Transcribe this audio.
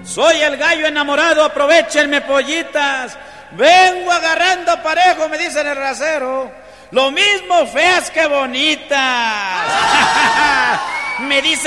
Soy el gallo enamorado, aprovechenme pollitas. Vengo agarrando parejo, me dice el rasero. Lo mismo feas que bonitas. Me dice